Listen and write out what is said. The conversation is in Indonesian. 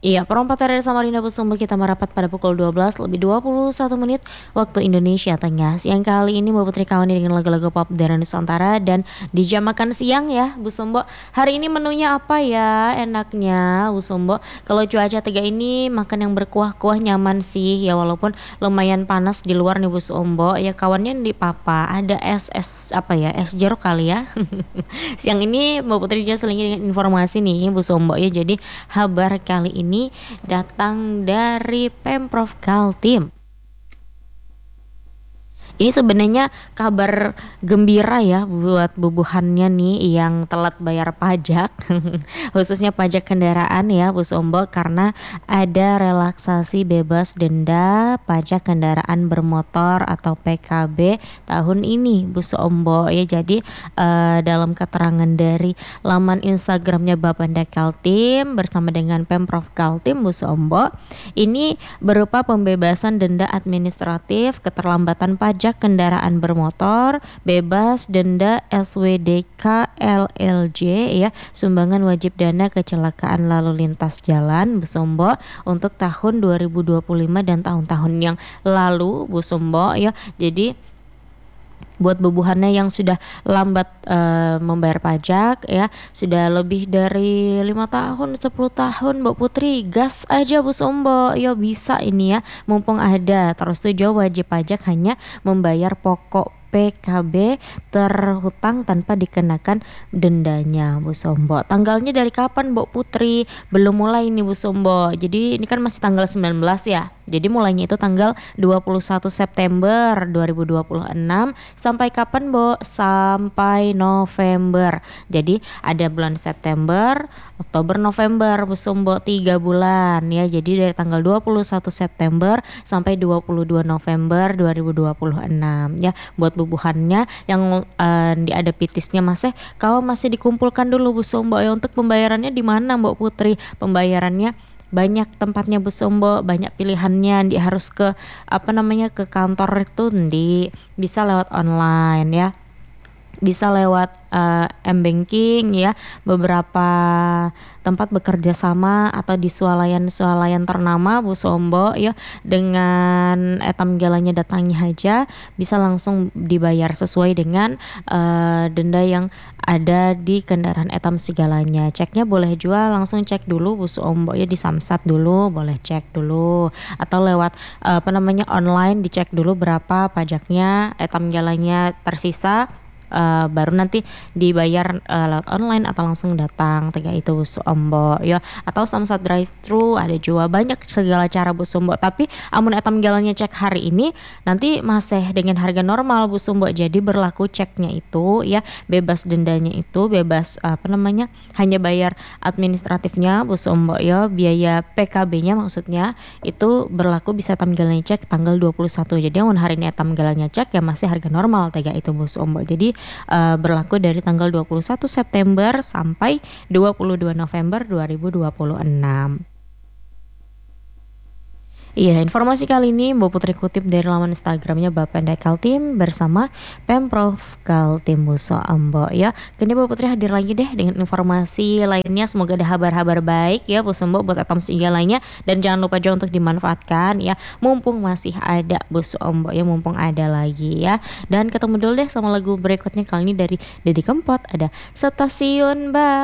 Iya, perompak dari Samarinda Busumbu kita merapat pada pukul 12 lebih 21 menit waktu Indonesia Tengah. Siang kali ini Mbak Putri kawani dengan lagu-lagu pop dari Nusantara dan di jam makan siang ya Bu Sumbo. Hari ini menunya apa ya enaknya Bu Sumbo? Kalau cuaca tega ini makan yang berkuah-kuah nyaman sih ya walaupun lumayan panas di luar nih Bu Sumbo. Ya kawannya di papa ada es apa ya es jeruk kali ya. Siang ini Mbak Putri juga selingi dengan informasi nih Bu Sombo ya. Jadi kabar kali ini datang dari Pemprov Kaltim. Ini sebenarnya kabar gembira ya buat bubuhannya nih yang telat bayar pajak, khususnya pajak kendaraan ya Bu Sombo karena ada relaksasi bebas denda pajak kendaraan bermotor atau PKB tahun ini Bu Sombo ya. Jadi dalam keterangan dari laman Instagramnya Bapenda Kaltim bersama dengan Pemprov Kaltim Bu Sombo, ini berupa pembebasan denda administratif keterlambatan pajak kendaraan bermotor, bebas denda SWDK LLJ ya, sumbangan wajib dana kecelakaan lalu lintas jalan Bu Sombo untuk tahun 2025 dan tahun-tahun yang lalu Bu Sombo ya. Jadi buat bubuhannya yang sudah lambat membayar pajak ya, sudah lebih dari 5 tahun 10 tahun Mbak Putri gas aja Bu Sombo ya, bisa ini ya mumpung ada. Terus tuh wajib pajak hanya membayar pokok PKB terhutang tanpa dikenakan dendanya Bu Sombo. Tanggalnya dari kapan Mbak Putri? Belum mulai nih Bu Sombo. Jadi ini kan masih tanggal 19 ya. Jadi mulainya itu tanggal 21 September 2026 sampai kapan Bo? Sampai November. Jadi ada bulan September, Oktober, November Bu Sombo 3 bulan ya. Jadi dari tanggal 21 September sampai 22 November 2026 ya. Buat bubuhannya yang ada pitisnya kalau masih dikumpulkan dulu Bu Sombo ya. Untuk pembayarannya di mana Mbak Putri? Pembayarannya banyak tempatnya Bu Sombo, banyak pilihannya. Harus ke ke kantor itu bisa lewat online ya, bisa lewat m-banking ya, beberapa tempat bekerja sama atau di swalayan ternama Bu Sombo ya. Dengan etam galanya datangi aja bisa langsung dibayar sesuai dengan denda yang ada di kendaraan etam segalanya. Ceknya boleh juga langsung cek dulu Bu Sombo ya, di Samsat dulu boleh cek dulu atau lewat online dicek dulu berapa pajaknya etam galanya tersisa, baru nanti dibayar lewat online atau langsung datang tiga itu Bu Sombo ya. Atau Samsat drive thru ada juga, banyak segala cara Bu Sombo. Tapi amun etam jalannya cek hari ini nanti masih dengan harga normal Bu Sombo. Jadi berlaku ceknya itu ya, bebas dendanya itu bebas hanya bayar administratifnya Bu Sombo ya, biaya PKB-nya maksudnya itu berlaku bisa tanggalnya cek tanggal 21. Jadi amun hari ini tanggalnya cek ya masih harga normal tiga itu Bu Sombo. Jadi berlaku dari tanggal 21 September sampai 22 November 2026. Iya, informasi kali ini Mbak Putri kutip dari laman Instagramnya Bapenda Kaltim bersama Pemprov Kaltim Bu Sombo ya. Kini Mbak Putri hadir lagi deh dengan informasi lainnya. Semoga ada kabar-kabar baik ya Bu Sombo buat atom segalanya, dan jangan lupa juga untuk dimanfaatkan ya, mumpung masih ada Bu Sombo ya, mumpung ada lagi ya. Dan ketemu dulu deh sama lagu berikutnya kali ini dari Deddy Kempot, ada Stasiun Bal.